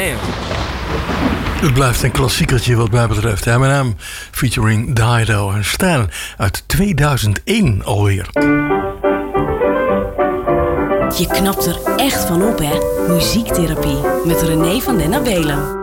damn. Het blijft een klassiekertje wat mij betreft. Eminem featuring Dido en Stan uit 2001 alweer. Je knapt er echt van op, hè? Muziektherapie met René van den Abelen.